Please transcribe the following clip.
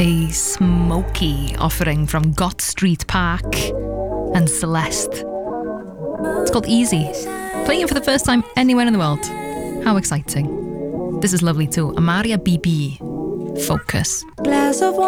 a smoky offering from Gott Street Park and Celeste. It's called Easy. Playing it for the first time anywhere in the world. How exciting. This is lovely too. Amaria BB. Focus. Glass of